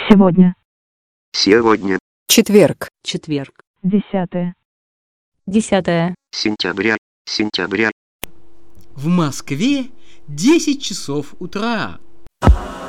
Сегодня. Сегодня. Четверг. Четверг. 10 сентября. В Москве 10 часов утра.